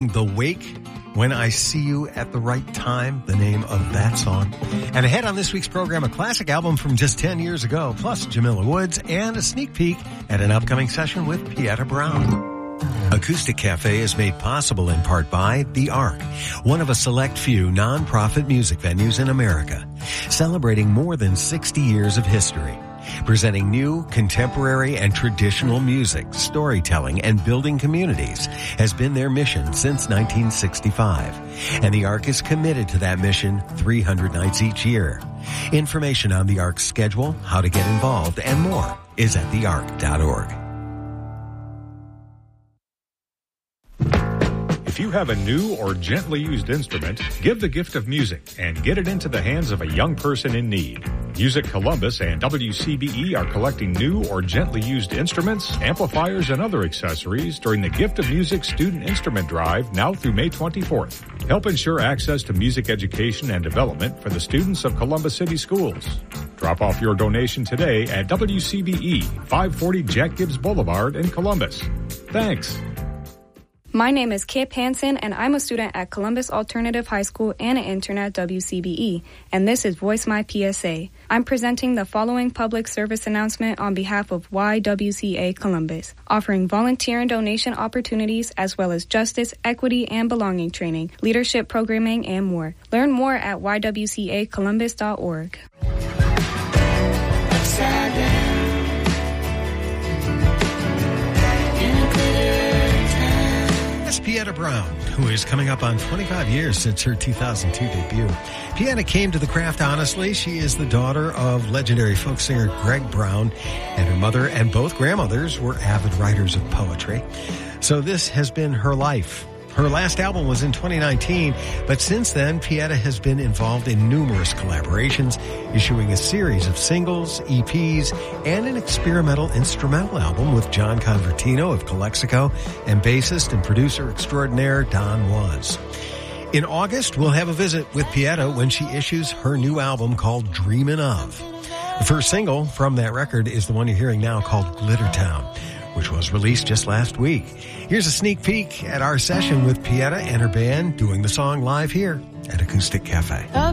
The Wake, When I See You at the Right Time, the name of that song. And ahead on this week's program, a classic album from just 10 years ago, plus Jamila Woods, and a sneak peek at an upcoming session with Pieta Brown. Acoustic Cafe is made possible in part by The Ark, one of a select few non-profit music venues in America, celebrating more than 60 years of history. Presenting new, contemporary, and traditional music, storytelling, and building communities has been their mission since 1965. And the Ark is committed to that mission 300 nights each year. Information on the Ark's schedule, how to get involved, and more is at theark.org. If you have a new or gently used instrument, give the gift of music and get it into the hands of a young person in need. Music Columbus and WCBE are collecting new or gently used instruments, amplifiers, and other accessories during the Gift of Music Student Instrument Drive now through May 24th. Help ensure access to music education and development for the students of Columbus City Schools. Drop off your donation today at WCBE, 540 Jack Gibbs Boulevard in Columbus. Thanks. My name is Kip Hansen, and I'm a student at Columbus Alternative High School and an intern at WCBE, and this is Voice My PSA. I'm presenting the following public service announcement on behalf of YWCA Columbus, offering volunteer and donation opportunities as well as justice, equity, and belonging training, leadership programming, and more. Learn more at ywcacolumbus.org. Pieta Brown, who is coming up on 25 years since her 2002 debut. Pieta came to the craft honestly. She is the daughter of legendary folk singer Greg Brown, and her mother and both grandmothers were avid writers of poetry. So this has been her life. Her last album was in 2019, but since then, Pieta has been involved in numerous collaborations, issuing a series of singles, EPs, and an experimental instrumental album with John Convertino of Calexico and bassist and producer extraordinaire Don Was. In August, we'll have a visit with Pieta when she issues her new album called Dreamin' Of. The first single from that record is the one you're hearing now called Glitter Town, which was released just last week. Here's a sneak peek at our session with Pieta and her band doing the song live here at Acoustic Cafe.